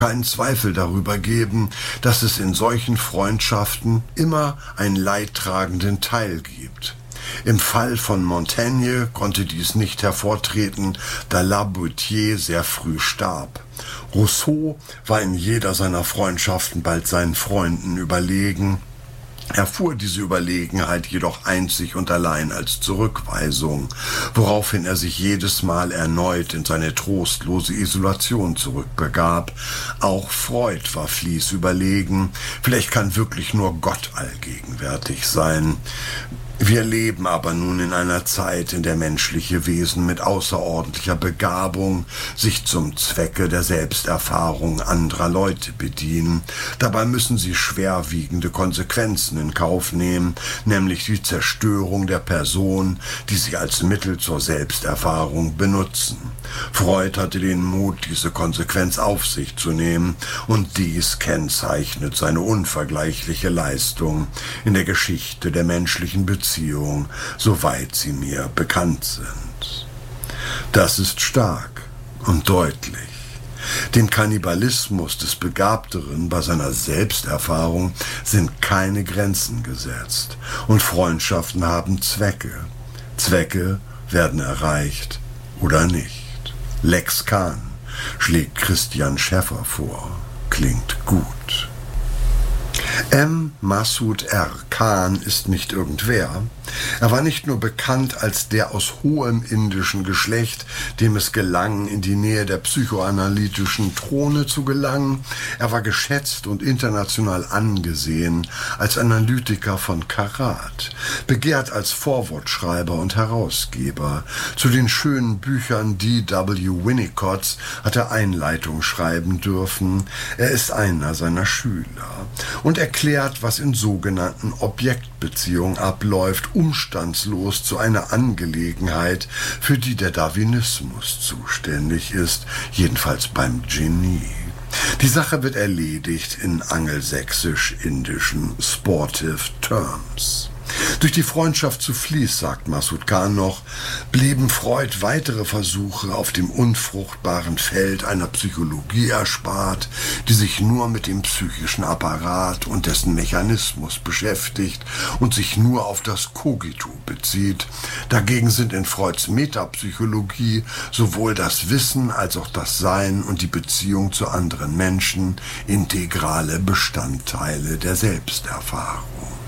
keinen Zweifel darüber geben, dass es in solchen Freundschaften immer einen leidtragenden Teil gibt. Im Fall von Montaigne konnte dies nicht hervortreten, da Laboutier sehr früh starb. Rousseau war in jeder seiner Freundschaften bald seinen Freunden überlegen, erfuhr diese Überlegenheit jedoch einzig und allein als Zurückweisung, woraufhin er sich jedes Mal erneut in seine trostlose Isolation zurückbegab. Auch Freud war Fliess überlegen, vielleicht kann wirklich nur Gott allgegenwärtig sein. Wir leben aber nun in einer Zeit, in der menschliche Wesen mit außerordentlicher Begabung sich zum Zwecke der Selbsterfahrung anderer Leute bedienen. Dabei müssen sie schwerwiegende Konsequenzen in Kauf nehmen, nämlich die Zerstörung der Person, die sie als Mittel zur Selbsterfahrung benutzen. Freud hatte den Mut, diese Konsequenz auf sich zu nehmen, und dies kennzeichnet seine unvergleichliche Leistung in der Geschichte der menschlichen Beziehung, soweit sie mir bekannt sind. Das ist stark und deutlich. Dem Kannibalismus des Begabteren bei seiner Selbsterfahrung sind keine Grenzen gesetzt, und Freundschaften haben Zwecke. Zwecke werden erreicht oder nicht. Lex Kahn schlägt Christian Schäffer vor. Klingt gut. M. Massoud R. Khan ist nicht irgendwer. Er war nicht nur bekannt als der aus hohem indischen Geschlecht, dem es gelang, in die Nähe der psychoanalytischen Throne zu gelangen. Er war geschätzt und international angesehen als Analytiker von Karat, begehrt als Vorwortschreiber und Herausgeber. Zu den schönen Büchern D.W. Winnicotts hat er Einleitung schreiben dürfen. Er ist einer seiner Schüler und erklärt, was in sogenannten Objektbeziehungen abläuft, umstandslos zu einer Angelegenheit, für die der Darwinismus zuständig ist, jedenfalls beim Genie. Die Sache wird erledigt in angelsächsisch-indischen Sportive Terms. Durch die Freundschaft zu Fliess, sagt Massoud Khan noch, blieben Freud weitere Versuche auf dem unfruchtbaren Feld einer Psychologie erspart, die sich nur mit dem psychischen Apparat und dessen Mechanismus beschäftigt und sich nur auf das Cogito bezieht. Dagegen sind in Freuds Metapsychologie sowohl das Wissen als auch das Sein und die Beziehung zu anderen Menschen integrale Bestandteile der Selbsterfahrung.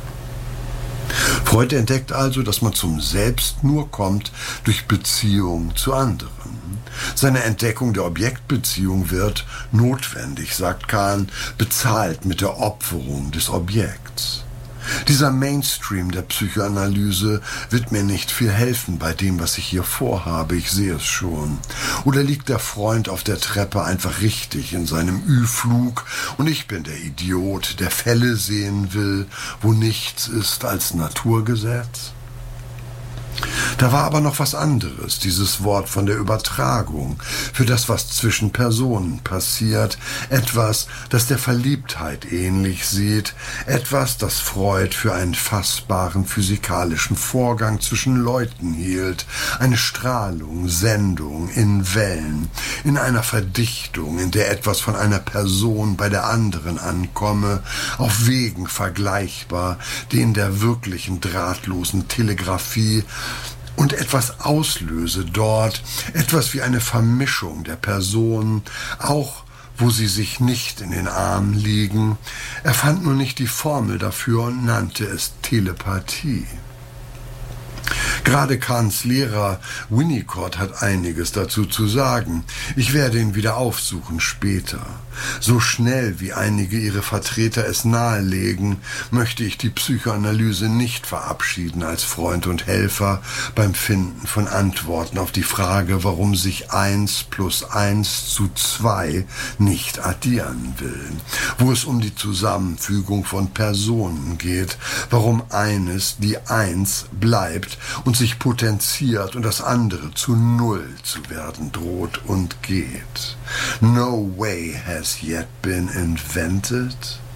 Freud entdeckt also, dass man zum Selbst nur kommt durch Beziehung zu anderen. Seine Entdeckung der Objektbeziehung wird, notwendig, sagt Khan, bezahlt mit der Opferung des Objekts. Dieser Mainstream der Psychoanalyse wird mir nicht viel helfen bei dem, was ich hier vorhabe, ich sehe es schon. Oder liegt der Freund auf der Treppe einfach richtig in seinem Ü-Flug und ich bin der Idiot, der Fälle sehen will, wo nichts ist als Naturgesetz? Da war aber noch was anderes, dieses Wort von der Übertragung, für das, was zwischen Personen passiert, etwas, das der Verliebtheit ähnlich sieht, etwas, das Freud für einen fassbaren physikalischen Vorgang zwischen Leuten hielt, eine Strahlung, Sendung in Wellen, in einer Verdichtung, in der etwas von einer Person bei der anderen ankomme, auf Wegen vergleichbar, denen der wirklichen drahtlosen Telegrafie, und etwas auslöse dort, etwas wie eine Vermischung der Personen, auch wo sie sich nicht in den Armen liegen. Er fand nur nicht die Formel dafür und nannte es Telepathie. Gerade Kahns Lehrer Winnicott hat einiges dazu zu sagen. Ich werde ihn wieder aufsuchen später. So schnell, wie einige ihre Vertreter es nahelegen, möchte ich die Psychoanalyse nicht verabschieden als Freund und Helfer beim Finden von Antworten auf die Frage, warum sich 1 + 1 zu 2 nicht addieren will, wo es um die Zusammenfügung von Personen geht, warum eines die 1 bleibt und sich potenziert und das andere zu 0 zu werden droht und geht. No way has yet been invented.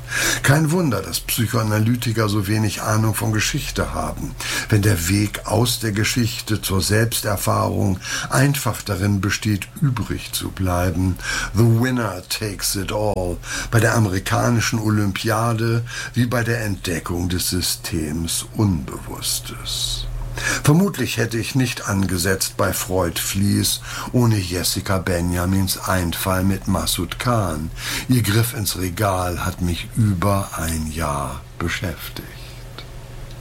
Kein Wunder, dass Psychoanalytiker so wenig Ahnung von Geschichte haben, wenn der Weg aus der Geschichte zur Selbsterfahrung einfach darin besteht, übrig zu bleiben. The winner takes it all. Bei der amerikanischen Olympiade wie bei der Entdeckung des Systems Unbewusstes. Vermutlich hätte ich nicht angesetzt bei Freud Flies ohne Jessica Benjamins Einfall mit Masood Khan. Ihr Griff ins Regal hat mich über ein Jahr beschäftigt.